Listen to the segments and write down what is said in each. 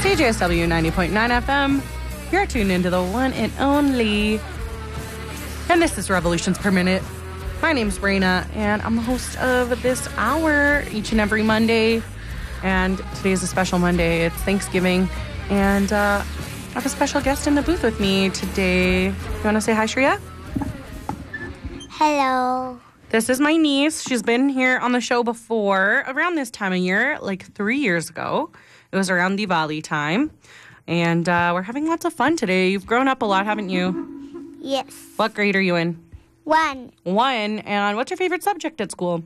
CJSW 90.9 FM. You're tuned into the one and only. And this is Revolutions Per Minute. My name's Brayna, and I'm the host of this hour each and every Monday. And today's a special Monday. It's Thanksgiving. And I have a special guest in the booth with me today. You want to say hi, Shreya? Hello. This is my niece. She's been here on the show before, around this time of year, like 3 years ago. It was around Diwali time. And we're having lots of fun today. You've grown up a lot, haven't you? Yes. What grade are you in? 1. 1. And what's your favorite subject at school?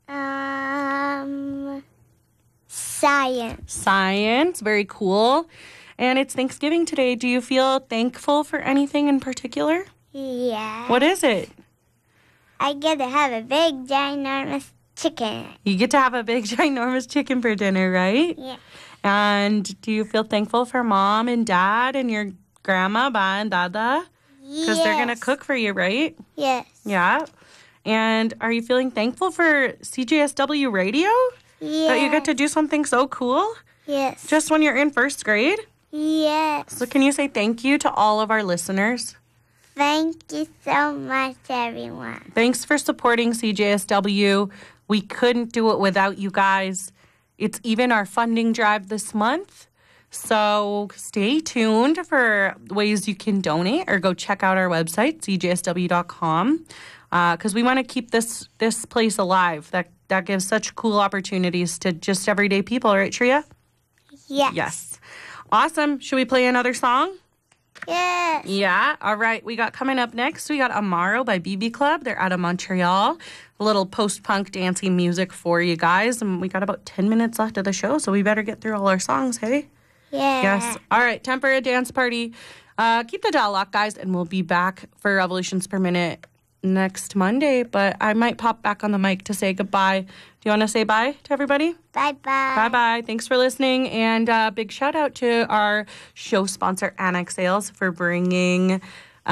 Science. Science. Very cool. And it's Thanksgiving today. Do you feel thankful for anything in particular? Yeah. What is it? I get to have a big, ginormous chicken. You get to have a big, ginormous chicken for dinner, right? Yeah. And do you feel thankful for Mom and Dad and your grandma, Ba and Dada? Because they're going to cook for you, right? Yes. Yeah. And are you feeling thankful for CJSW Radio? Yeah. That you get to do something so cool? Yes. Just when you're in first grade? Yes. So can you say thank you to all of our listeners? Thank you so much, everyone. Thanks for supporting CJSW. We couldn't do it without you guys. It's even our funding drive this month. So stay tuned for ways you can donate or go check out our website, cjsw.com, because we want to keep this place alive. That gives such cool opportunities to just everyday people, right, Shreya? Yes. Yes. Awesome. Should we play another song? Yes. Yeah. All right. We got coming up next, we got Amaro by BB Club. They're out of Montreal. A little post-punk dancing music for you guys. And we got about 10 minutes left of the show, so we better get through all our songs, hey? Yeah. Yes. All right. Time for a dance party. Keep the dial locked, guys, and we'll be back for Revolutions Per Minute next Monday. But I might pop back on the mic to say goodbye. Do you want to say bye to everybody? Bye-bye. Bye-bye. Thanks for listening. And big shout out to our show sponsor, Annex Sales, for bringing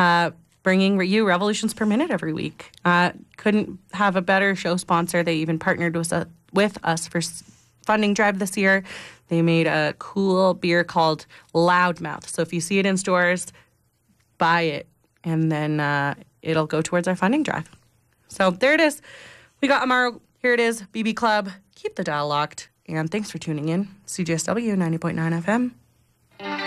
you Revolutions Per Minute every week. Couldn't have a better show sponsor. They even partnered with us for funding drive this year. They made a cool beer called Loudmouth. So if you see it in stores, buy it, and then it'll go towards our funding drive. So there it is. We got Amaro. Here it is, BB Club. Keep the dial locked. And thanks for tuning in. CJSW 90.9 FM.